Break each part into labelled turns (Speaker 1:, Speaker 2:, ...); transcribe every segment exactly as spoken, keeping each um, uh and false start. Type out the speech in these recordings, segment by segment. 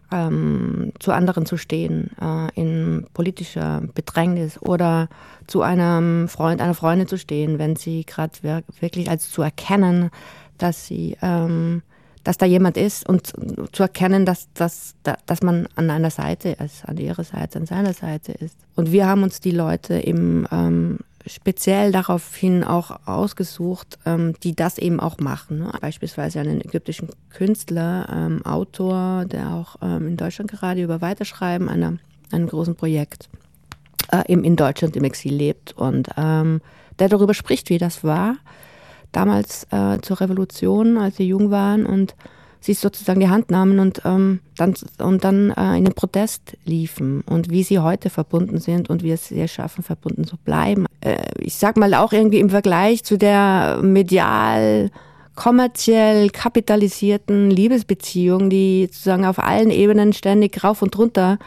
Speaker 1: ähm, zu anderen zu stehen, äh, in politischer Bedrängnis oder zu einem Freund, einer Freundin zu stehen, wenn sie gerade wir- wirklich, also zu erkennen, dass sie, ähm, dass da jemand ist und zu erkennen, dass, dass, dass man an einer Seite ist, an ihrer Seite, an seiner Seite ist. Und wir haben uns die Leute eben ähm, speziell daraufhin auch ausgesucht, ähm, die das eben auch machen. Ne? Beispielsweise einen ägyptischen Künstler, ähm, Autor, der auch ähm, in Deutschland gerade über Weiterschreiben einer, einem großen Projekt äh, eben in Deutschland im Exil lebt und ähm, der darüber spricht, wie das war, damals äh, zur Revolution, als sie jung waren und sie sozusagen die Hand nahmen und ähm, dann, und dann äh, in den Protest liefen und wie sie heute verbunden sind und wie es sie schaffen, verbunden zu bleiben. Äh, ich sag mal auch irgendwie im Vergleich zu der medial, kommerziell kapitalisierten Liebesbeziehung, die sozusagen auf allen Ebenen ständig rauf und runter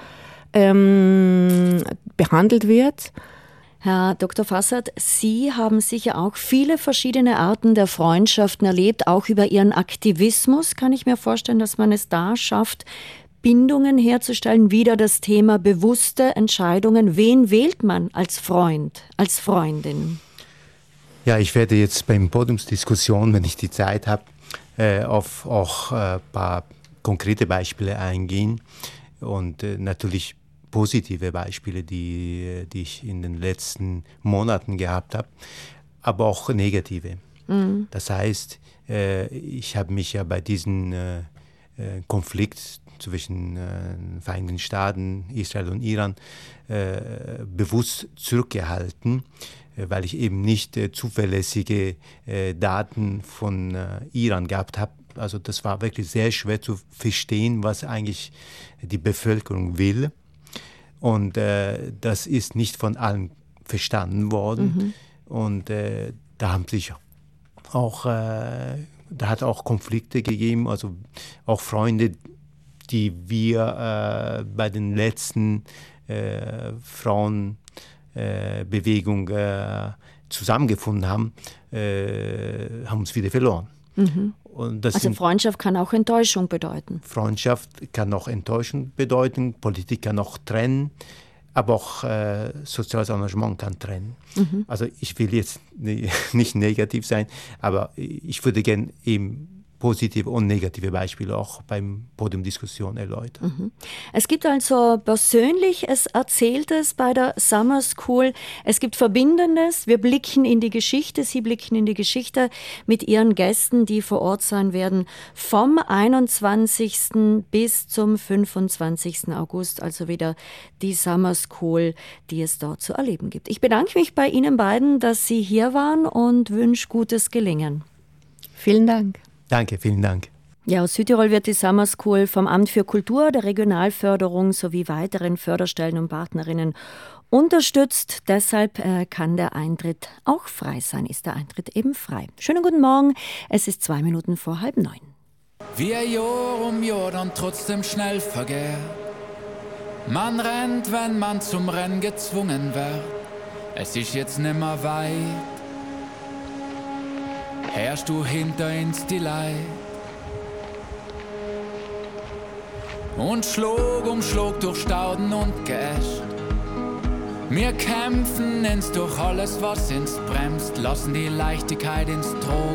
Speaker 1: ähm, behandelt wird.
Speaker 2: Herr Doktor Fassert, Sie haben sicher auch viele verschiedene Arten der Freundschaften erlebt, auch über Ihren Aktivismus. Kann ich mir vorstellen, dass man es da schafft, Bindungen herzustellen? Wieder das Thema bewusste Entscheidungen. Wen wählt man als Freund, als Freundin?
Speaker 3: Ja, ich werde jetzt beim Podiumsdiskussion, wenn ich die Zeit habe, äh, auf auch ein äh, paar konkrete Beispiele eingehen und äh, natürlich positive Beispiele, die, die ich in den letzten Monaten gehabt habe, aber auch negative. Mhm. Das heißt, äh, ich habe mich ja bei diesem äh, Konflikt zwischen äh, Vereinigten Staaten, Israel und Iran äh, bewusst zurückgehalten, äh, weil ich eben nicht äh, zuverlässige äh, Daten von äh, Iran gehabt habe. Also das war wirklich sehr schwer zu verstehen, was eigentlich die Bevölkerung will. Und äh, das ist nicht von allen verstanden worden. Mhm. Und äh, da haben sich auch, äh, da hat auch Konflikte gegeben, also auch Freunde, die wir äh, bei den letzten äh, Frauenbewegung äh, zusammengefunden haben, äh, haben uns wieder verloren.
Speaker 2: Mhm. Und das also Freundschaft kann auch Enttäuschung bedeuten.
Speaker 3: Freundschaft kann auch Enttäuschung bedeuten, Politik kann auch trennen, aber auch äh, soziales Engagement kann trennen. Mhm. Also ich will jetzt ne, nicht negativ sein, aber ich würde gerne eben positive und negative Beispiele auch beim Podiumdiskussion erläutern.
Speaker 2: Mhm. Es gibt also Persönliches, Erzähltes bei der Summer School. Es gibt Verbindendes. Wir blicken in die Geschichte. Sie blicken in die Geschichte mit Ihren Gästen, die vor Ort sein werden, vom einundzwanzigsten bis zum fünfundzwanzigsten August. Also wieder die Summer School, die es dort zu erleben gibt. Ich bedanke mich bei Ihnen beiden, dass Sie hier waren und wünsche gutes Gelingen.
Speaker 1: Vielen Dank.
Speaker 3: Danke, vielen Dank.
Speaker 2: Ja, aus Südtirol wird die Summer School vom Amt für Kultur, der Regionalförderung sowie weiteren Förderstellen und Partnerinnen unterstützt. Deshalb äh, kann der Eintritt auch frei sein, ist der Eintritt eben frei. Schönen guten Morgen, es ist zwei Minuten vor halb neun.
Speaker 4: Wie ein Jahr um Jahr dann trotzdem schnell vergeht. Man rennt, wenn man zum Rennen gezwungen wird. Es ist jetzt nimmer weit. Herrst du hinter uns die Leid und Schlag um Schlag durch Stauden und Geäst. Wir kämpfen ins durch alles, was uns bremst, lassen die Leichtigkeit ins Trog.